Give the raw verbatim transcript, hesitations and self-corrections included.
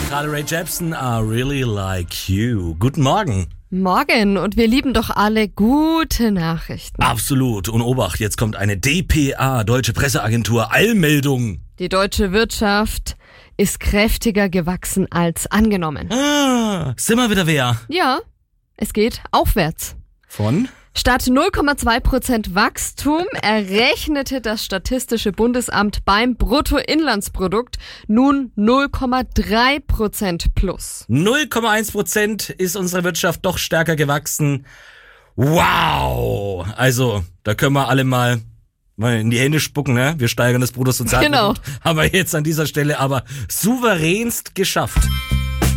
Carly Rae Jepsen, I really like you. Guten Morgen. Morgen, und wir lieben doch alle gute Nachrichten. Absolut. Und Obacht, jetzt kommt eine D P A, Deutsche Presseagentur, Eilmeldung. Die deutsche Wirtschaft ist kräftiger gewachsen als angenommen. Ah, sind wir wieder wer? Ja, es geht aufwärts. Von? Statt null Komma zwei Prozent Wachstum errechnete das Statistische Bundesamt beim Bruttoinlandsprodukt nun null Komma drei Prozent plus. null Komma eins Prozent ist unsere Wirtschaft doch stärker gewachsen. Wow! Also, da können wir alle mal, mal in die Hände spucken, ne? Wir steigern das Bruttosozialprodukt. Genau. Haben wir jetzt an dieser Stelle aber souveränst geschafft.